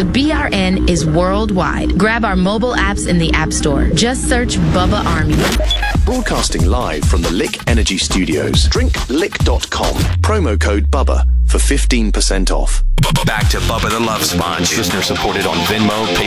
BRN is worldwide. Grab our mobile apps in the App Store. Just search Bubba Army. Broadcasting live from the Lick Energy Studios. DrinkLick.com. Promo code BUBBA for 15% off. Back to Bubba the Love Sponge. Listener supported on Venmo,